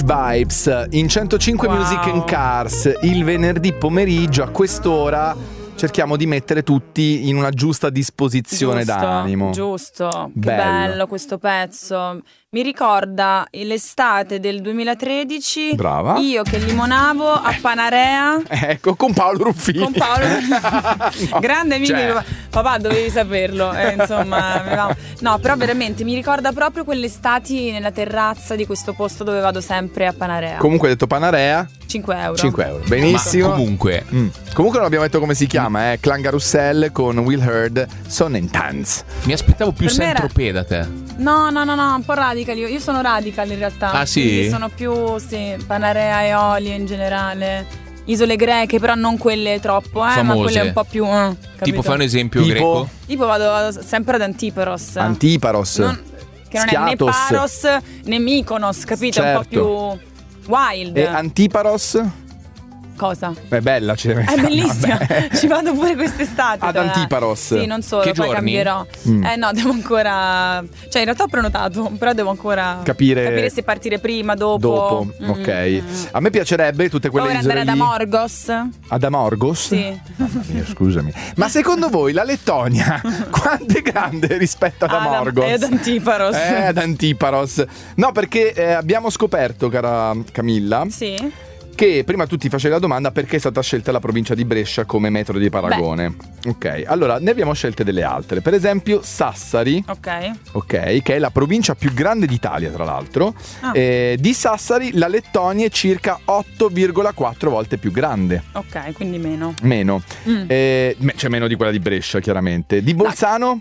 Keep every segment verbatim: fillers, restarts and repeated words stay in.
Vibes in centocinque Wow. Music and Cars. Il venerdì pomeriggio a quest'ora cerchiamo di mettere tutti in una giusta disposizione Giusto, d'animo. Giusto, che Bello. bello questo pezzo. Mi ricorda l'estate del duemilatredici. Brava. Io che limonavo a Panarea Ecco, con Paolo Ruffini. con Paolo. No, Grande amico. cioè. Papà, dovevi saperlo. Eh, insomma, avevamo- no, però veramente mi ricorda proprio quelle estati nella terrazza di questo posto dove vado sempre a Panarea. Comunque hai detto Panarea, cinque euro. cinque euro. Benissimo. Ma comunque, Mm. Comunque non abbiamo detto come si chiama, eh? Clan Carousel con Will Heard, Son and Tanz. mi aspettavo più Per me era- Saint-Tropez da te. No, no, no, no, un po' radical. Io, io sono radical in realtà. Ah, sì? Quindi sono più, sì, Panarea, Eolie in generale. Isole greche, però non quelle troppo, eh, ma Famose. quelle un po' più. eh, capito? Tipo, fai un esempio Tipo? greco. Tipo vado, vado sempre ad Antiparos. Antiparos. Non- che non è né Schiatos. Paros né Mykonos, capito? È un po' Certo. più wild. E Antiparos? Cosa? È bella, ci deve È stare. bellissima. Vabbè. Ci vado pure quest'estate. Ad tra l'altro. Antiparos. Sì, non solo, Che poi giorni? cambierò. Mm. Eh no, devo ancora. Cioè, in realtà ho prenotato, però devo ancora Capire- capire se partire prima, dopo. Dopo, Mm, ok. mm, mm. A me piacerebbe tutte quelle Ora isole andare ad lì. Amorgos. Ad Amorgos? Sì. Mamma mia, scusami. Ma secondo voi la Lettonia quanto è grande rispetto ad Ad- Amorgos? e ad Antiparos. Eh, ad Antiparos. No, perché eh, abbiamo scoperto, cara Camilla, Sì. che prima tu ti facevi la domanda perché è stata scelta la provincia di Brescia come metro di paragone. Ok, allora ne abbiamo scelte delle altre. Per esempio Sassari, Ok. ok, che è la provincia più grande d'Italia, tra l'altro. Ah. Eh, di Sassari la Lettonia è circa otto virgola quattro volte più grande. Ok, quindi meno. Meno. Mm. Eh, me- cioè meno di quella di Brescia, chiaramente. Di Bolzano?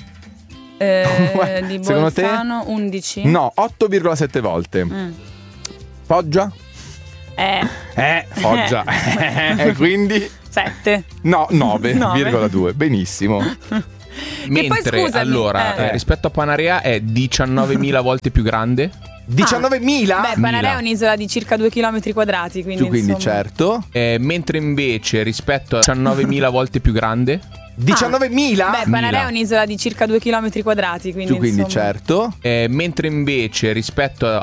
Eh, di Secondo te? Bolzano undici. No, otto virgola sette volte. Mm. Foggia? Eh, Eh, Foggia. Eh, quindi? sette. No, nove Nove. virgola due. Benissimo. Mentre poi, scusami, allora, eh. eh, rispetto a Panarea è diciannovemila volte più grande. diciannovemila? Beh, Panarea è un'isola di circa due chilometri quadrati, quindi, Giù, quindi insomma. certo. Eh, mentre invece rispetto a diciannovemila volte più grande. diciannovemila? Beh, Panarea Mila. è un'isola di circa due chilometri quadrati, quindi, Giù, quindi insomma. certo. Eh, mentre invece rispetto